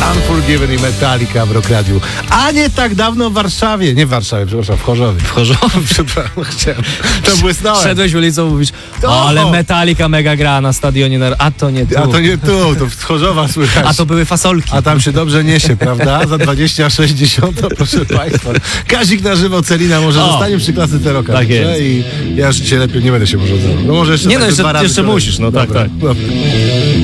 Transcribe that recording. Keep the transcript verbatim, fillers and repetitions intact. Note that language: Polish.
Unforgiven i Metallica w Rock Radiu. A nie tak dawno w Warszawie. Nie w Warszawie, przepraszam, w Chorzowie. W Chorzowie? Przepraszam, chciałem. To błysnąłem. Szedłeś ulicą, mówisz, o, ale Metallica mega gra na stadionie, na... a to nie tu. A to nie tu, to z Chorzowa słychać. A to były fasolki. A tam się dobrze niesie, prawda? Za dwadzieścia sześćdziesiąt, proszę Państwa. Kazik na żywo, Celina, może O, zostanie przy klasy T-Rocka. tak jest. I ja już dzisiaj lepiej nie będę się może odzywał. No może jeszcze Nie tak no, jeszcze, dwa razy jeszcze kolej. musisz, no tak, Dobra, tak. dobra.